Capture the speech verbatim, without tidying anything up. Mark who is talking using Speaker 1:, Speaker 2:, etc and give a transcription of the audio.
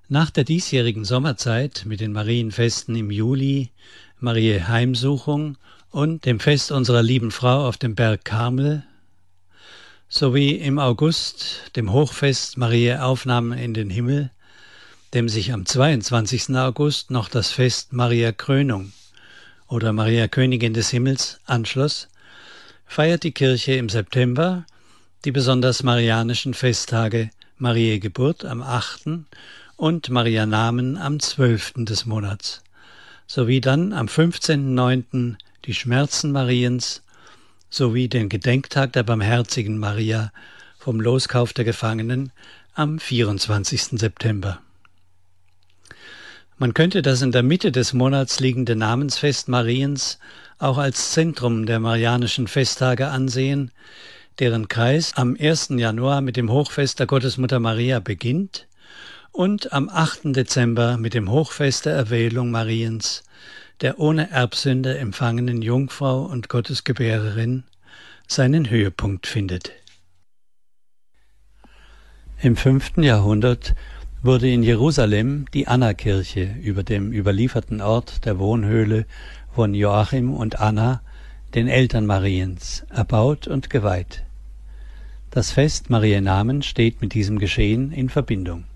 Speaker 1: Nach der diesjährigen Sommerzeit mit den Marienfesten im Juli, Mariä Heimsuchung und dem Fest unserer lieben Frau auf dem Berg Karmel sowie im August dem Hochfest Mariä Aufnahme in den Himmel, dem sich am zweiundzwanzigsten August noch das Fest Mariä Krönung oder Maria Königin des Himmels anschloss, feiert die Kirche im September die besonders marianischen Festtage Mariä Geburt am achten und Marianamen am zwölften des Monats, sowie dann am fünfzehnten neunten die Schmerzen Mariens sowie den Gedenktag der Barmherzigen Maria vom Loskauf der Gefangenen am vierundzwanzigsten September. Man könnte das in der Mitte des Monats liegende Namensfest Mariens auch als Zentrum der marianischen Festtage ansehen, deren Kreis am ersten Januar mit dem Hochfest der Gottesmutter Maria beginnt und am achten Dezember mit dem Hochfest der Erwählung Mariens, der ohne Erbsünde empfangenen Jungfrau und Gottesgebärerin, seinen Höhepunkt findet. Im fünften Jahrhundert wurde in Jerusalem die Annakirche über dem überlieferten Ort der Wohnhöhle von Joachim und Anna, den Eltern Mariens, erbaut und geweiht. Das Fest Mariä Namen steht mit diesem Geschehen in Verbindung.